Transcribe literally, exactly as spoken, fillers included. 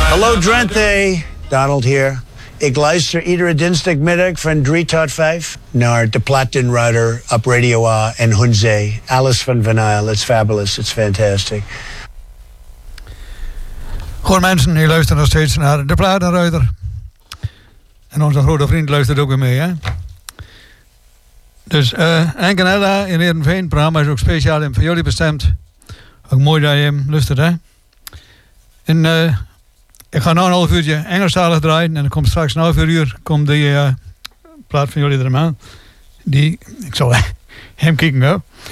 Hallo Drenthe, Donald hier. Ik luister iedere dinsdagmiddag van drie tot vijf naar de Platinrider op Radio A en Hunzee. Alles van vinyl. It's fabulous. It's fantastic. Gewoon mensen, die luisteren nog steeds naar de Platinrider. En onze grote vriend luistert ook weer mee, hè. Dus uh, Henk en Ella in Heerenveen. Het programma is ook speciaal voor jullie bestemd. Ook mooi dat je hem luistert, hè. En uh, ik ga nu een half uurtje Engelstalig draaien. En dan komt straks een half uur komt die uh, plaat van jullie er aan. Die, ik zal hem kijken, hè.